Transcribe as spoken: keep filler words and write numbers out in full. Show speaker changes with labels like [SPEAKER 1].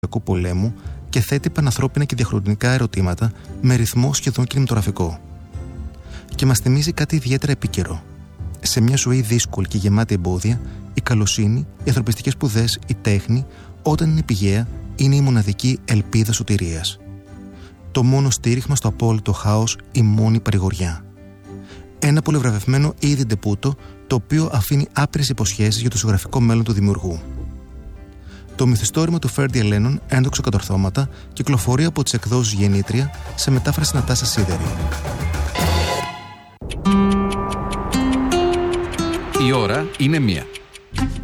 [SPEAKER 1] πολέμου και θέτει πανανθρώπινα και διαχρονικά ερωτήματα με ρυθμό σχεδόν κινηματογραφικό. Και μας θυμίζει κάτι ιδιαίτερα επίκαιρο. Σε μια ζωή δύσκολη και γεμάτη εμπόδια, η καλοσύνη, οι ανθρωπιστικές σπουδές, η τέχνη, όταν είναι πηγαία, είναι η μοναδική ελπίδα σωτηρίας. Το μόνο στήριγμα στο απόλυτο χάος, η μόνη παρηγοριά. Ένα πολυβραβευμένο ήδη ντεπούτο, το οποίο αφήνει άπειρες υποσχέσεις για το ζωγραφικό μέλλον του δημιουργού. Το μυθιστόρημα του Φέρντι Ελένον, Ένδοξο κατορθώματα, κυκλοφορεί από τις εκδόσεις Γεννήτρια σε μετάφραση Νατάσα Σίδερη.
[SPEAKER 2] Η ώρα είναι μία.